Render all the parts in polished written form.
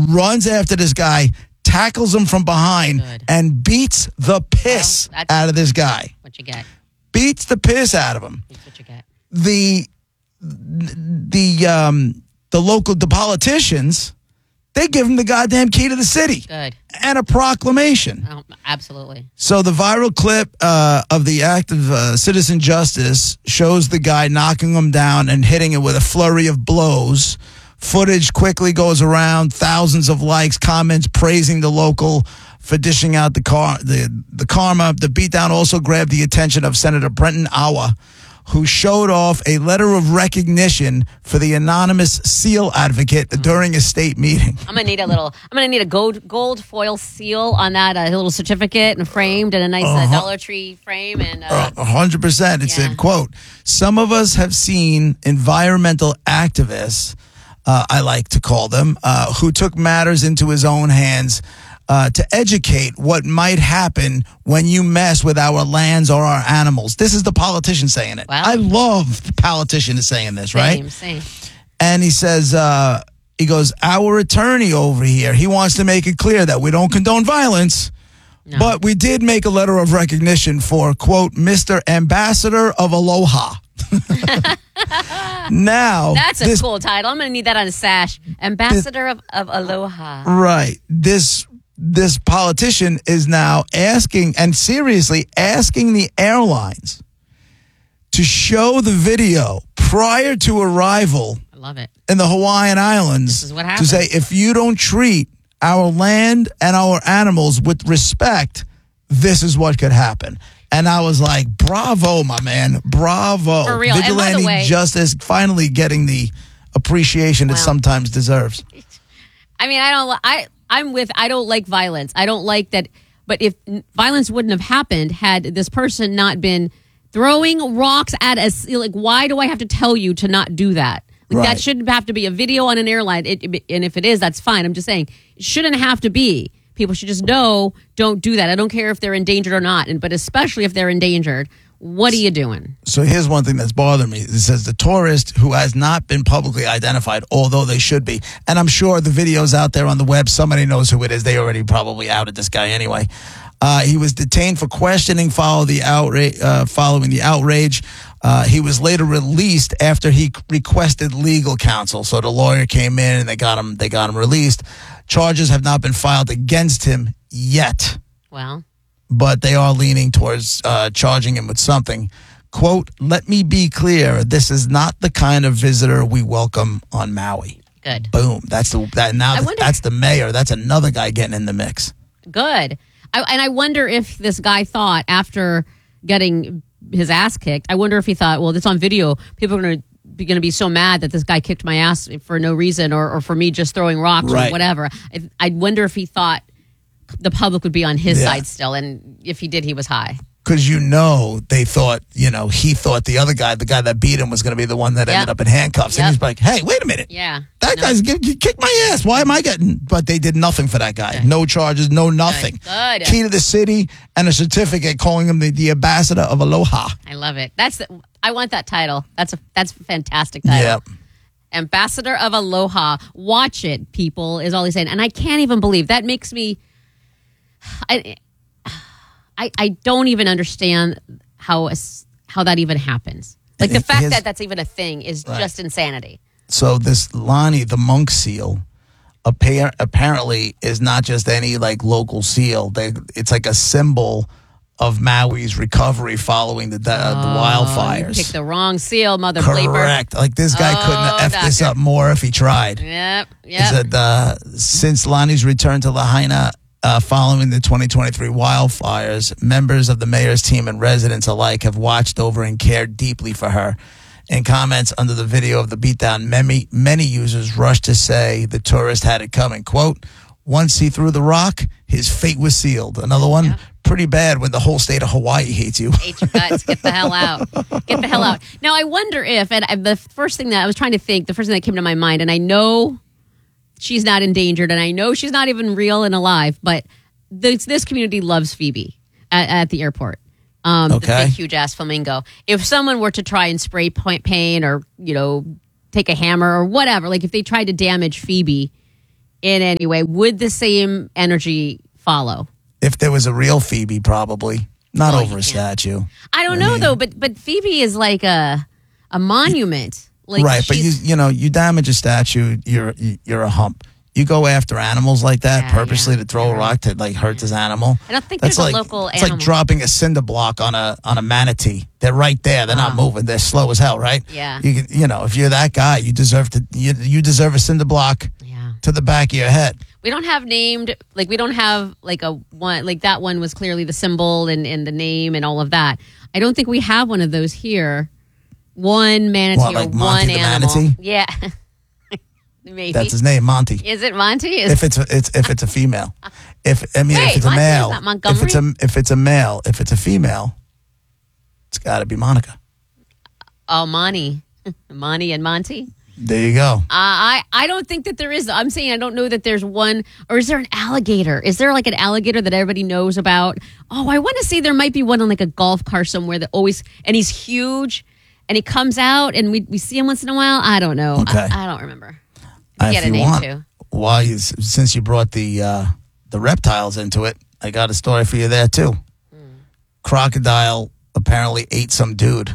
runs after this guy, tackles him from behind, and beats the piss out of this guy. What you get? Beats the piss out of him. That's what you get. The politicians, they give him the goddamn key to the city. Good. And a proclamation. Oh, absolutely. So the viral clip of the act of citizen justice shows the guy knocking him down and hitting it with a flurry of blows. Footage quickly goes around, thousands of likes, comments praising the local for dishing out the karma. The beatdown also grabbed the attention of Senator Brenton Awa, who showed off a letter of recognition for the anonymous seal advocate during a state meeting. I'm gonna need a gold foil seal on that little certificate and framed in a nice Dollar Tree frame. And 100%. It said, quote, "Some of us have seen environmental activists, I like to call them, who took matters into his own hands to educate what might happen when you mess with our lands or our animals." This is the politician saying it. Wow. I love the politician saying this, right? Same. And he says, he goes, "Our attorney over here, he wants to make it clear that we don't condone violence, but we did make a letter of recognition for, quote, Mr. Ambassador of Aloha." Now, that's a cool title. I'm going to need that on a sash. Ambassador of Aloha. Right. This politician is now asking, and seriously asking, the airlines to show the video prior to arrival. I love it. In the Hawaiian Islands. This is what happens. To say, if you don't treat our land and our animals with respect, this is what could happen. And I was like, bravo, my man. Bravo. For real. Vigilante and by the way, justice finally getting the appreciation it sometimes deserves. I mean, I don't like violence. I don't like that. But if violence wouldn't have happened had this person not been throwing rocks at us, like, why do I have to tell you to not do that? Like, that shouldn't have to be a video on an airline. And if it is, that's fine. I'm just saying it shouldn't have to be. People should just know, don't do that. I don't care if they're endangered or not, but especially if they're endangered, what are you doing? So here's one thing that's bothering me. It says the tourist who has not been publicly identified, although they should be, and I'm sure the video's out there on the web. Somebody knows who it is. They already probably outed this guy anyway. He was detained for questioning following the outrage. He was later released after he requested legal counsel. So the lawyer came in and they got him released. Charges have not been filed against him yet. Well, but they are leaning towards charging him with something. Quote, "Let me be clear. This is not the kind of visitor we welcome on Maui." Good. Boom. That's the mayor. That's another guy getting in the mix. Good. I wonder if this guy thought, after getting his ass kicked, I wonder if he thought, well, it's on video. People are going to be so mad that this guy kicked my ass for no reason, or for me just throwing rocks or whatever. I wonder if he thought the public would be on his side still, and if he did, he was high. Because they thought, he thought the other guy, the guy that beat him, was going to be the one that ended up in handcuffs. And he's like, hey, wait a minute. Yeah. That guy's kicked my ass. Why am I getting? But they did nothing for that guy. No charges, no nothing. Good. Key to the city and a certificate calling him the ambassador of Aloha. I love it. I want that title. That's a fantastic title. Yep. Ambassador of Aloha. Watch it, people, is all he's saying. And I can't even believe that makes me. I don't even understand how that even happens. Like, the fact that that's even a thing is just insanity. So this Lani, the monk seal, apparently is not just any local seal. It's like a symbol of Maui's recovery following the wildfires. You picked the wrong seal, mother bleeper. Correct. Like, this guy couldn't have effed this up more if he tried. Yep. He said, since Lani's return to Lahaina, following the 2023 wildfires, members of the mayor's team and residents alike have watched over and cared deeply for her. In comments under the video of the beatdown, many users rushed to say the tourist had it coming. Quote, "Once he threw the rock, his fate was sealed." Another one, "Pretty bad when the whole state of Hawaii hates you." Hate your guts. Get the hell out. Get the hell out. Now, I wonder if, and the first thing that I was trying to think, the first thing that came to my mind, and I know she's not endangered, and I know she's not even real and alive, but this community loves Phoebe at the airport. The big, huge ass flamingo. If someone were to try and spray paint or, take a hammer or whatever, like if they tried to damage Phoebe, in any way, would the same energy follow? If there was a real Phoebe, probably. Not Well, over you a can't. statue. I don't know though, but Phoebe is like a monument. Like Right, but she's- you damage a statue, you're a hump. You go after animals like that Yeah, purposely yeah, to throw you're a rock to like hurt this animal. I don't think That's there's a like, local it's animal. like dropping a cinder block on a manatee. They're right there. They're not moving. They're slow as hell, right? Yeah. If you're that guy, you deserve you deserve a cinder block Yeah. to the back of your head. We don't have named, like we don't have like a one, like that one was clearly the symbol and the name and all of that. I don't think we have one of those here. One manatee What, like or Monty one the animal. manatee? Yeah. Maybe. That's his name, Monty. Is it Monty? If it's a female, if Wait, it's a Monty is male, not Montgomery? if it's a male, if it's a female, it's got to be Monica. Oh, Monty. Monty and Monty. There you go. I don't think that there is. I'm saying I don't know that there's one. Or is there an alligator? Is there like an alligator that everybody knows about? Oh, I want to say there might be one on like a golf cart somewhere that always, and he's huge and he comes out and we see him once in a while. I don't know. Okay. I don't remember. He had If a you name want, too. since you brought the reptiles into it, I got a story for you there too. Crocodile apparently ate some dude,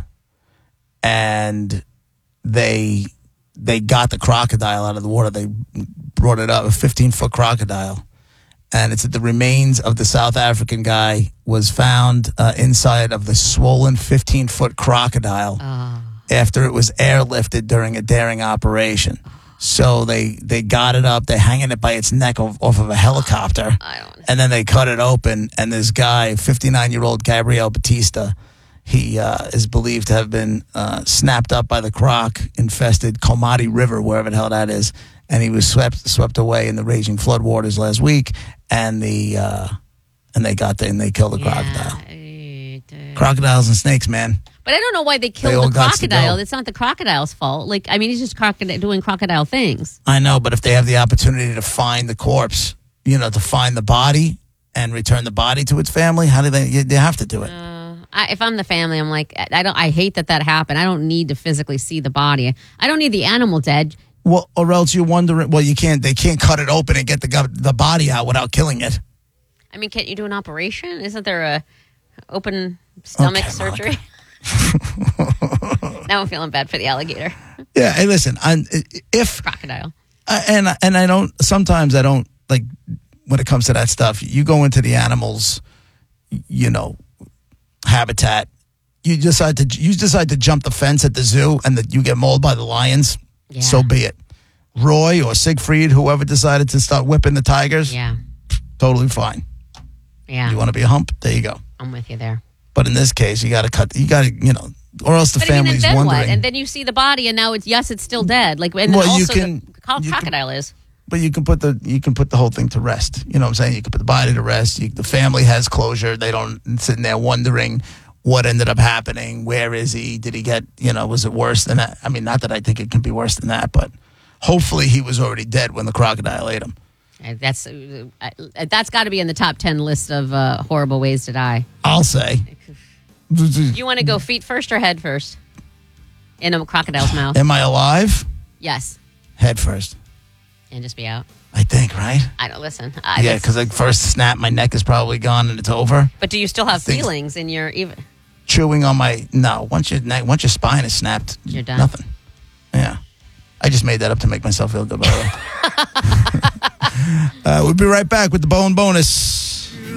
and they got the crocodile out of the water. They brought it up, a 15-foot crocodile, and it's that the remains of the South African guy was found inside of the swollen 15-foot crocodile after it was airlifted during a daring operation. So they got it up. They're hanging it by its neck off of a helicopter. And then they cut it open. And this guy, 59-year-old Gabriel Batista, he is believed to have been snapped up by the croc-infested Komati River, wherever the hell that is. And he was swept away in the raging floodwaters last week. And they got there and they killed the crocodile. Crocodiles and snakes, man. But I don't know why they They killed all the got to crocodile. go. It's not the crocodile's fault. Like, I mean, he's just doing crocodile things. I know, but if they have the opportunity to find the corpse, to find the body and return the body to its family, how do they have to do it? If I'm the family, I'm like, I hate that happened. I don't need to physically see the body. I don't need the animal dead. Well, or else you're wondering, they can't cut it open and get the body out without killing it. I mean, can't you do an operation? Isn't there a open stomach Okay, surgery? Now I'm feeling bad for the alligator. Yeah, hey, listen, if Crocodile. and I don't, sometimes I don't, like, when it comes to that stuff, you go into the animals, habitat, you decide to jump the fence at the zoo and that you get mauled by the lions, Yeah. so be it. Roy or Siegfried, whoever decided to start whipping the tigers, Yeah. totally fine. Yeah. You want to be a hump? There you go. I'm with you there. But in this case, you got to, or else the But I mean, family's and then wondering. what? And then you see the body, and now it's still dead. Like, and Well, also you the crocodile is. But you can put the whole thing to rest. You know what I'm saying? You can put the body to rest. The family has closure. They don't sitting there wondering what ended up happening. Where is he? Did he get? Was it worse than that? I mean, not that I think it can be worse than that, but hopefully he was already dead when the crocodile ate him. That's got to be in the top 10 list of horrible ways to die. I'll say. Do you want to go feet first or head first? In a crocodile's mouth. Am I alive? Yes. Head first. And just be out. I think, right? I don't listen. Yeah, because like first snap, my neck is probably gone and it's over. But do you still have Things- feelings in your even? Chewing on my once your spine is snapped, You're done. Nothing. Yeah, I just made that up to make myself feel good. By the way. We'll be right back with the Bone Bonus.